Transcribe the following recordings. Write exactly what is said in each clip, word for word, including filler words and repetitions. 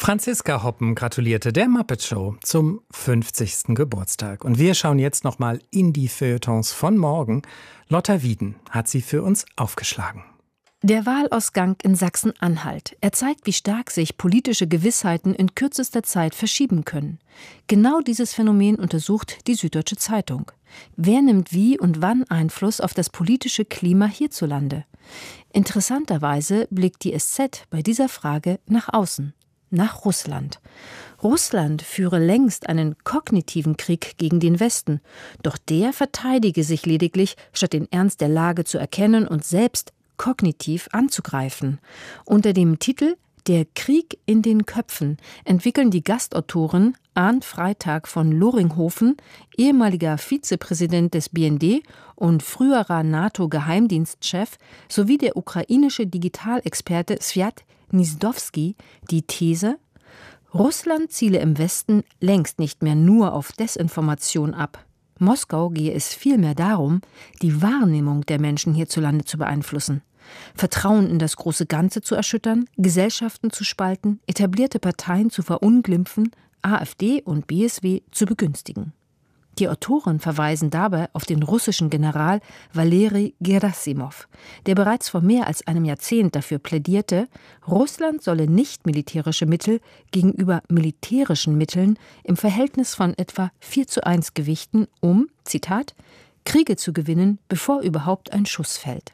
Franziska Hoppen gratulierte der Muppet Show zum fünfzigsten Geburtstag. Und wir schauen jetzt nochmal in die Feuilletons von morgen. Lotta Wieden hat sie für uns aufgeschlagen. Der Wahlausgang in Sachsen-Anhalt. Er zeigt, wie stark sich politische Gewissheiten in kürzester Zeit verschieben können. Genau dieses Phänomen untersucht die Süddeutsche Zeitung. Wer nimmt wie und wann Einfluss auf das politische Klima hierzulande? Interessanterweise blickt die S Z bei dieser Frage nach außen. Nach Russland. Russland führe längst einen kognitiven Krieg gegen den Westen, doch der verteidige sich lediglich, statt den Ernst der Lage zu erkennen und selbst kognitiv anzugreifen. Unter dem Titel »Der Krieg in den Köpfen« entwickeln die Gastautoren Arndt Freitag von Loringhofen, ehemaliger Vizepräsident des B N D und früherer NATO-Geheimdienstchef, sowie der ukrainische Digitalexperte Swiat Gniezdowski die These, Russland ziele im Westen längst nicht mehr nur auf Desinformation ab. Moskau gehe es vielmehr darum, die Wahrnehmung der Menschen hierzulande zu beeinflussen, Vertrauen in das große Ganze zu erschüttern, Gesellschaften zu spalten, etablierte Parteien zu verunglimpfen, AfD und B S W zu begünstigen. Die Autoren verweisen dabei auf den russischen General Waleri Gerasimov, der bereits vor mehr als einem Jahrzehnt dafür plädierte, Russland solle nicht militärische Mittel gegenüber militärischen Mitteln im Verhältnis von etwa vier zu eins gewichten, um, Zitat, Kriege zu gewinnen, bevor überhaupt ein Schuss fällt.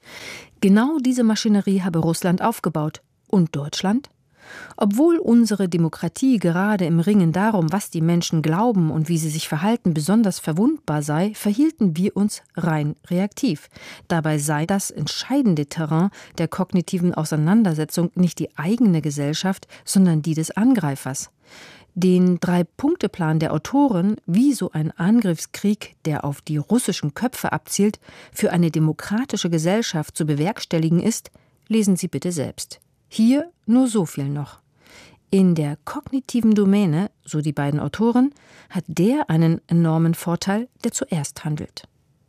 Genau diese Maschinerie habe Russland aufgebaut. Und Deutschland? Obwohl unsere Demokratie gerade im Ringen darum, was die Menschen glauben und wie sie sich verhalten, besonders verwundbar sei, verhielten wir uns rein reaktiv. Dabei sei das entscheidende Terrain der kognitiven Auseinandersetzung nicht die eigene Gesellschaft, sondern die des Angreifers. Den Drei-Punkte-Plan der Autoren, wie so ein Angriffskrieg, der auf die russischen Köpfe abzielt, für eine demokratische Gesellschaft zu bewerkstelligen ist, lesen Sie bitte selbst. Hier nur so viel noch. In der kognitiven Domäne, so die beiden Autoren, hat der einen enormen Vorteil, der zuerst handelt.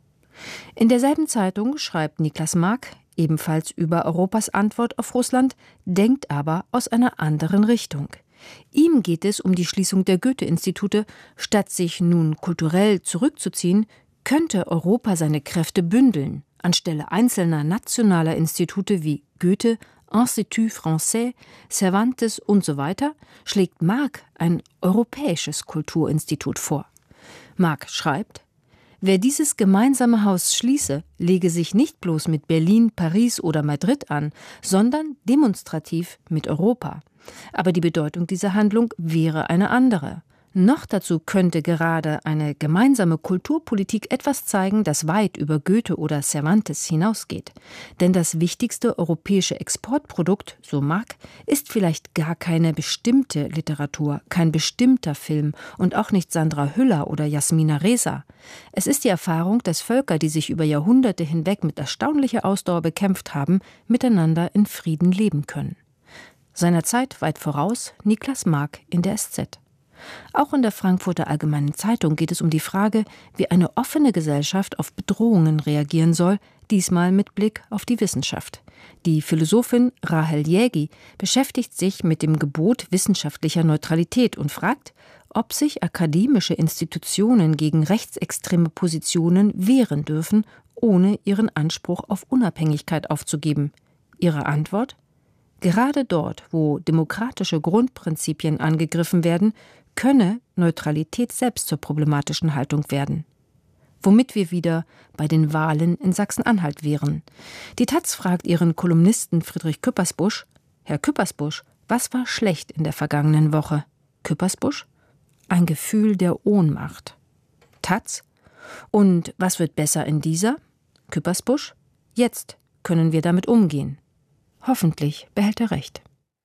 In derselben Zeitung schreibt Niklas Mark, ebenfalls über Europas Antwort auf Russland, denkt aber aus einer anderen Richtung. Ihm geht es um die Schließung der Goethe-Institute. Statt sich nun kulturell zurückzuziehen, könnte Europa seine Kräfte bündeln. Anstelle einzelner nationaler Institute wie Goethe, Institut Français, Cervantes und so weiter, schlägt Mark ein europäisches Kulturinstitut vor. Mark schreibt, wer dieses gemeinsame Haus schließe, lege sich nicht bloß mit Berlin, Paris oder Madrid an, sondern demonstrativ mit Europa. Aber die Bedeutung dieser Handlung wäre eine andere. Noch dazu könnte gerade eine gemeinsame Kulturpolitik etwas zeigen, das weit über Goethe oder Cervantes hinausgeht. Denn das wichtigste europäische Exportprodukt, so Mark, ist vielleicht gar keine bestimmte Literatur, kein bestimmter Film und auch nicht Sandra Hüller oder Jasmina Reza. Es ist die Erfahrung, dass Völker, die sich über Jahrhunderte hinweg mit erstaunlicher Ausdauer bekämpft haben, miteinander in Frieden leben können. Seiner Zeit weit voraus Niklas Mark in der S Z. Auch in der Frankfurter Allgemeinen Zeitung geht es um die Frage, wie eine offene Gesellschaft auf Bedrohungen reagieren soll, diesmal mit Blick auf die Wissenschaft. Die Philosophin Rahel Jägi beschäftigt sich mit dem Gebot wissenschaftlicher Neutralität und fragt, ob sich akademische Institutionen gegen rechtsextreme Positionen wehren dürfen, ohne ihren Anspruch auf Unabhängigkeit aufzugeben. Ihre Antwort? Gerade dort, wo demokratische Grundprinzipien angegriffen werden, könne Neutralität selbst zur problematischen Haltung werden. Womit wir wieder bei den Wahlen in Sachsen-Anhalt wären. Die Taz fragt ihren Kolumnisten Friedrich Küppersbusch, Herr Küppersbusch, was war schlecht in der vergangenen Woche? Küppersbusch, ein Gefühl der Ohnmacht. Taz, und was wird besser in dieser? Küppersbusch, jetzt können wir damit umgehen. Hoffentlich behält er recht.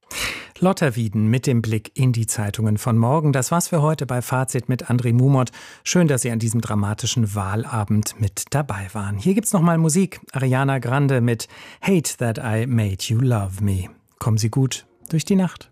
Lotta Wieden mit dem Blick in die Zeitungen von morgen. Das war's für heute bei Fazit mit André Mumot. Schön, dass Sie an diesem dramatischen Wahlabend mit dabei waren. Hier gibt's nochmal Musik. Ariana Grande mit Hate That I Made You Love Me. Kommen Sie gut durch die Nacht.